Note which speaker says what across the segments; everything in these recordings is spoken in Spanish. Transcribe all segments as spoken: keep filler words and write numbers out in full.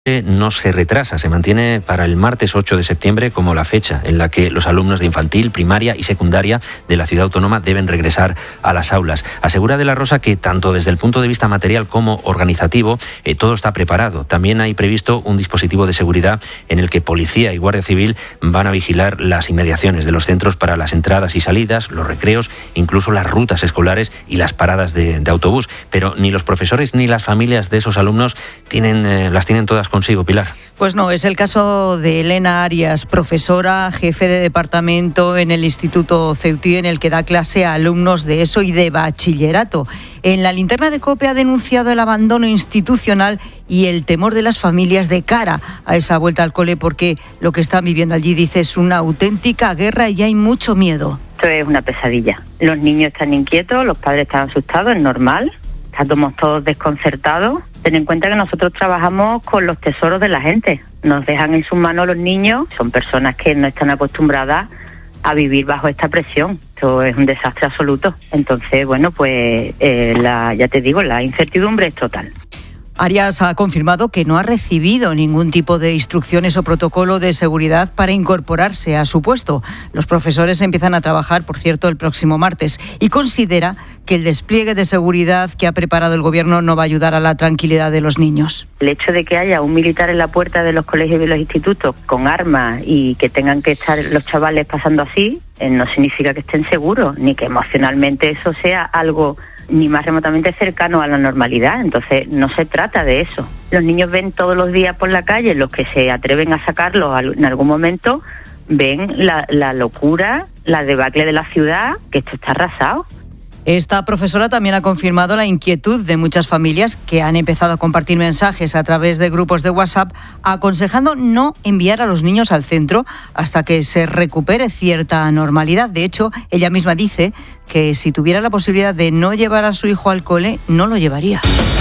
Speaker 1: no se retrasa, se mantiene para el martes ocho de septiembre como la fecha en la que los alumnos de infantil, primaria y secundaria de la ciudad autónoma deben regresar a las aulas. Asegura De la Rosa que tanto desde el punto de vista material como organizativo eh, todo está preparado. También hay previsto un dispositivo de seguridad en el que policía y guardia civil van a vigilar las inmediaciones de los centros para las entradas y salidas, los recreos, incluso las rutas escolares y las paradas de, de autobús. Pero ni los profesores ni las familias de esos alumnos tienen, eh, las tienen todas consigo, Pilar.
Speaker 2: Pues no, es el caso de Elena Arias, profesora, jefe de departamento en el Instituto Ceutí, en el que da clase a alumnos de ESO y de bachillerato. En la linterna de COPE ha denunciado el abandono institucional y el temor de las familias de cara a esa vuelta al cole, porque lo que están viviendo allí, dice, es una auténtica guerra y hay mucho miedo.
Speaker 3: Esto es una pesadilla. Los niños están inquietos, los padres están asustados, es normal. Estamos todos desconcertados. Ten en cuenta que nosotros trabajamos con los tesoros de la gente. Nos dejan en sus manos los niños. Son personas que no están acostumbradas a vivir bajo esta presión. Esto es un desastre absoluto. Entonces, bueno, pues eh, la, ya te digo, la incertidumbre es total.
Speaker 2: Arias ha confirmado que no ha recibido ningún tipo de instrucciones o protocolo de seguridad para incorporarse a su puesto. Los profesores empiezan a trabajar, por cierto, el próximo martes, y considera que el despliegue de seguridad que ha preparado el Gobierno no va a ayudar a la tranquilidad de los niños.
Speaker 3: El hecho de que haya un militar en la puerta de los colegios y de los institutos con armas y que tengan que estar los chavales pasando así, eh, no significa que estén seguros, ni que emocionalmente eso sea algo ni más remotamente cercano a la normalidad. Entonces no se trata de eso. Los niños ven todos los días por la calle, los que se atreven a sacarlos en algún momento, ven la, la locura, la debacle de la ciudad, que esto está arrasado.
Speaker 2: Esta profesora también ha confirmado la inquietud de muchas familias que han empezado a compartir mensajes a través de grupos de WhatsApp aconsejando no enviar a los niños al centro hasta que se recupere cierta normalidad. De hecho, ella misma dice que si tuviera la posibilidad de no llevar a su hijo al cole, no lo llevaría.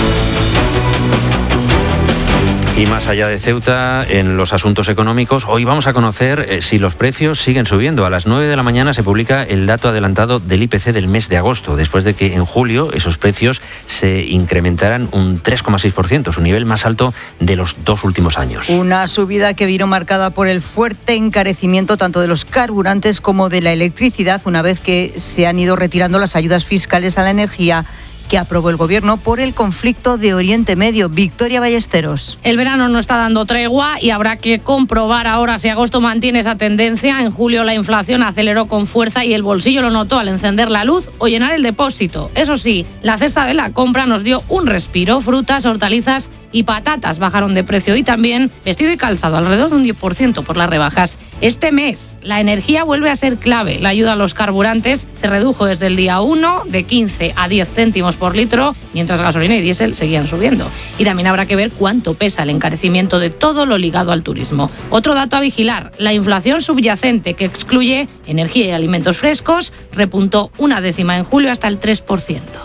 Speaker 1: Y más allá de Ceuta, en los asuntos económicos, hoy vamos a conocer eh, si los precios siguen subiendo. A las nueve de la mañana se publica el dato adelantado del I P C del mes de agosto, después de que en julio esos precios se incrementaran un tres coma seis por ciento, su nivel más alto de los dos últimos años.
Speaker 2: Una subida que vino marcada por el fuerte encarecimiento tanto de los carburantes como de la electricidad, una vez que se han ido retirando las ayudas fiscales a la energía que aprobó el Gobierno por el conflicto de Oriente Medio. Victoria Ballesteros.
Speaker 4: El verano no está dando tregua y habrá que comprobar ahora si agosto mantiene esa tendencia. En julio la inflación aceleró con fuerza y el bolsillo lo notó al encender la luz o llenar el depósito. Eso sí, la cesta de la compra nos dio un respiro. Frutas, hortalizas y patatas bajaron de precio y también vestido y calzado, alrededor de un diez por ciento por las rebajas. Este mes la energía vuelve a ser clave. La ayuda a los carburantes se redujo desde el día uno de quince a diez céntimos por litro, mientras gasolina y diésel seguían subiendo. Y también habrá que ver cuánto pesa el encarecimiento de todo lo ligado al turismo. Otro dato a vigilar, la inflación subyacente, que excluye energía y alimentos frescos, repuntó una décima en julio hasta el tres por ciento.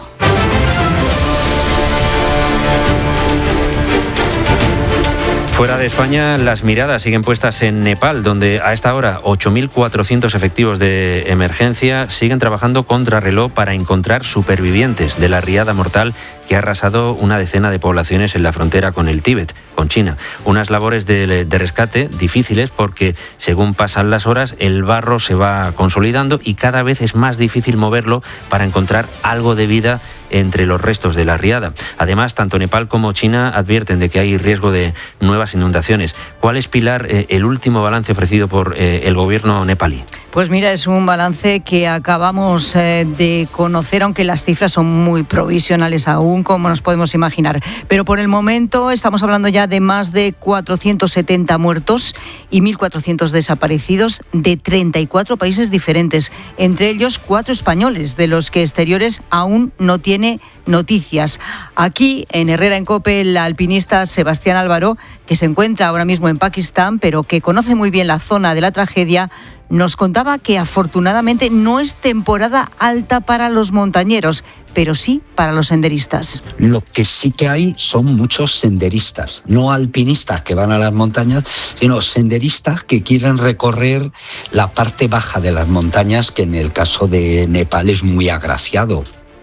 Speaker 1: Fuera de España, las miradas siguen puestas en Nepal, donde a esta hora ocho mil cuatrocientos efectivos de emergencia siguen trabajando contrarreloj para encontrar supervivientes de la riada mortal que ha arrasado una decena de poblaciones en la frontera con el Tíbet, con China. Unas labores de, de rescate difíciles porque, según pasan las horas, el barro se va consolidando y cada vez es más difícil moverlo para encontrar algo de vida entre los restos de la riada. Además, tanto Nepal como China advierten de que hay riesgo de nuevas inundaciones. ¿Cuál es, Pilar, eh, el último balance ofrecido por eh, el gobierno nepalí?
Speaker 2: Pues mira, es un balance que acabamos eh, de conocer, aunque las cifras son muy provisionales aún, como nos podemos imaginar. Pero por el momento estamos hablando ya de más de cuatrocientos setenta muertos y mil cuatrocientos desaparecidos de treinta y cuatro países diferentes, entre ellos cuatro españoles, de los que Exteriores aún no tiene noticias. Aquí, en Herrera en COPE, el alpinista Sebastián Álvaro, que se encuentra ahora mismo en Pakistán, pero que conoce muy bien la zona de la tragedia, nos contaba que afortunadamente no es temporada alta para los montañeros, pero sí para los senderistas.
Speaker 5: Lo que sí que hay son muchos senderistas, no alpinistas que van a las montañas, sino senderistas que quieren recorrer la parte baja de las montañas, que en el caso de Nepal es muy agraciado.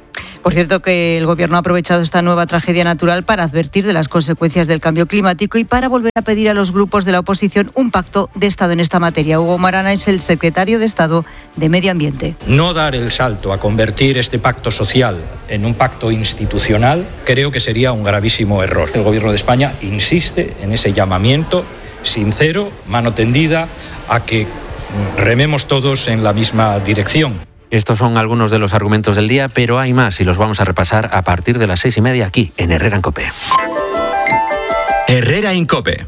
Speaker 2: Por cierto, que el Gobierno ha aprovechado esta nueva tragedia natural para advertir de las consecuencias del cambio climático y para volver a pedir a los grupos de la oposición un pacto de Estado en esta materia. Hugo Marana es el secretario de Estado de Medio Ambiente.
Speaker 6: No dar el salto a convertir este pacto social en un pacto institucional creo que sería un gravísimo error. El Gobierno de España insiste en ese llamamiento sincero, mano tendida, a que rememos todos en la misma dirección.
Speaker 1: Estos son algunos de los argumentos del día, pero hay más y los vamos a repasar a partir de las seis y media aquí en Herrera en COPE.
Speaker 7: Herrera en COPE.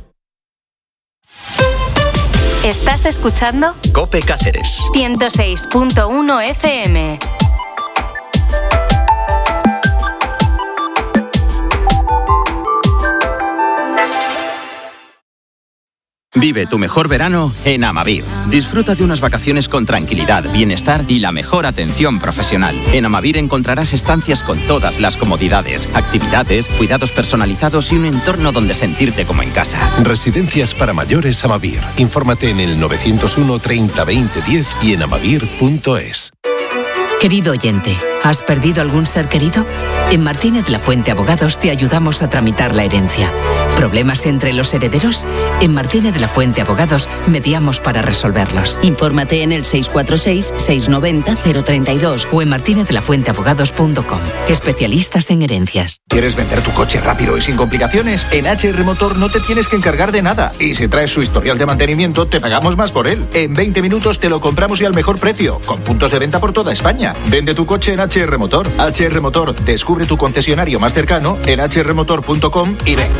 Speaker 8: ¿Estás escuchando?
Speaker 7: COPE Cáceres.
Speaker 8: ciento seis punto uno F M.
Speaker 7: Vive tu mejor verano en Amavir. Disfruta de unas vacaciones con tranquilidad, bienestar y la mejor atención profesional. En Amavir encontrarás estancias con todas las comodidades, actividades, cuidados personalizados y un entorno donde sentirte como en casa.
Speaker 9: Residencias para mayores Amavir. Infórmate en el novecientos uno treinta veinte diez y en amavir punto es.
Speaker 10: Querido oyente, ¿has perdido algún ser querido? En Martínez La Fuente Abogados te ayudamos a tramitar la herencia. ¿Problemas entre los herederos? En Martínez La Fuente Abogados mediamos para resolverlos.
Speaker 11: Infórmate en el seis cuatro seis, seis nueve cero, cero tres dos
Speaker 10: o en martinez la fuente abogados punto com. Especialistas en herencias.
Speaker 12: ¿Quieres vender tu coche rápido y sin complicaciones? En H R Motor no te tienes que encargar de nada. Y si traes su historial de mantenimiento, te pagamos más por él. En veinte minutos te lo compramos y al mejor precio, con puntos de venta por toda España. Vende tu coche en H R Motor. H R Motor, descubre tu concesionario más cercano en h r motor punto com y ven.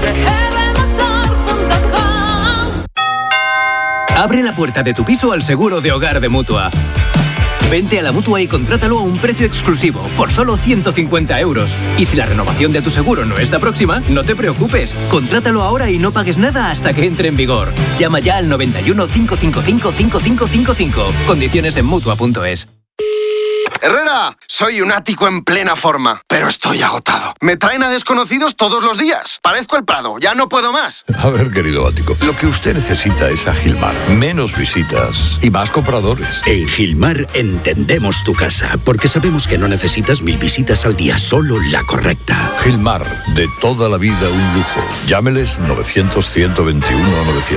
Speaker 13: Abre la puerta de tu piso al seguro de hogar de Mutua. Vente a la Mutua y contrátalo a un precio exclusivo, por solo ciento cincuenta euros. Y si la renovación de tu seguro no está próxima, no te preocupes. Contrátalo ahora y no pagues nada hasta que entre en vigor. Llama ya al noventa y uno, cinco cinco cinco, cinco cinco cinco cinco. Condiciones en Mutua punto es.
Speaker 14: Herrera, soy un ático en plena forma, pero estoy agotado. Me traen a desconocidos todos los días. Parezco el Prado, ya no puedo más.
Speaker 15: A ver, querido ático, lo que usted necesita es a Gilmar. Menos visitas y más compradores.
Speaker 16: En Gilmar entendemos tu casa, porque sabemos que no necesitas mil visitas al día, solo la correcta.
Speaker 15: Gilmar, de toda la vida un lujo. Llámeles novecientos, ciento veintiuno, novecientos.